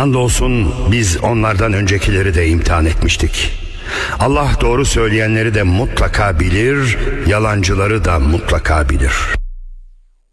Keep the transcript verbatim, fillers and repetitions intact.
Andolsun biz onlardan öncekileri de imtihan etmiştik. Allah doğru söyleyenleri de mutlaka bilir, yalancıları da mutlaka bilir.